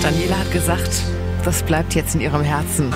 Daniela hat gesagt, das bleibt jetzt in ihrem Herzen.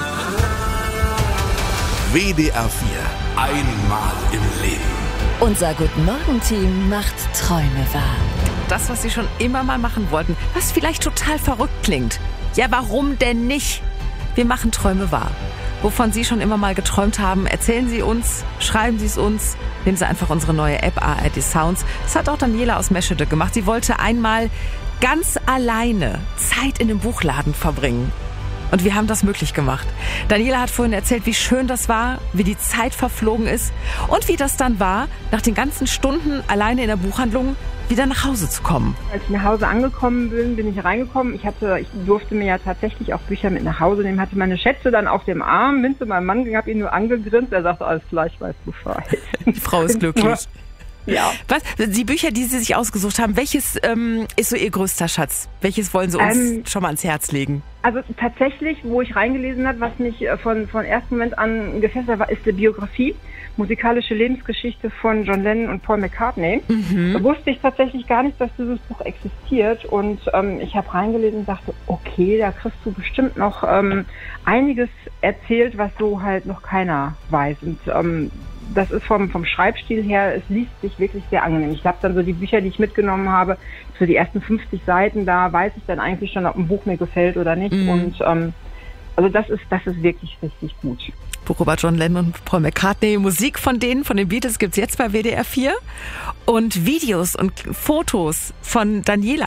WDR 4. Einmal im Leben. Unser Guten-Morgen-Team macht Träume wahr. Das, was Sie schon immer mal machen wollten, was vielleicht total verrückt klingt. Ja, warum denn nicht? Wir machen Träume wahr. Wovon Sie schon immer mal geträumt haben, erzählen Sie uns, schreiben Sie es uns. Nehmen Sie einfach unsere neue App ARD Sounds. Das hat auch Daniela aus Meschede gemacht. Sie wollte einmal ganz alleine Zeit in dem Buchladen verbringen. Und wir haben das möglich gemacht. Daniela hat vorhin erzählt, wie schön das war, wie die Zeit verflogen ist und wie das dann war, nach den ganzen Stunden alleine in der Buchhandlung wieder nach Hause zu kommen. Als ich nach Hause angekommen bin, bin ich reingekommen. Ich durfte mir ja tatsächlich auch Bücher mit nach Hause nehmen, hatte meine Schätze dann auf dem Arm, bin zu meinem Mann gegangen, habe ihn nur angegrinst. Er sagte, alles klar, ich weiß Bescheid. Die Frau ist glücklich. Ja. Was? Die Bücher, die Sie sich ausgesucht haben, welches ist so Ihr größter Schatz? Welches wollen Sie uns schon mal ans Herz legen? Also tatsächlich, wo ich reingelesen habe, was mich von ersten Moment an gefesselt hat, ist die Biografie, musikalische Lebensgeschichte von John Lennon und Paul McCartney. Da wusste ich tatsächlich gar nicht, dass dieses Buch existiert und ich habe reingelesen und dachte, okay, da kriegst du bestimmt noch einiges erzählt, was so halt noch keiner weiß. Und das ist vom Schreibstil her, es liest sich wirklich sehr angenehm. Ich habe dann so die Bücher, die ich mitgenommen habe, so die ersten 50 Seiten, da weiß ich dann eigentlich schon, ob ein Buch mir gefällt oder nicht. Und also das ist wirklich richtig gut. Buch über John Lennon und Paul McCartney. Musik von den Beatles gibt's jetzt bei WDR 4. Und Videos und Fotos von Daniela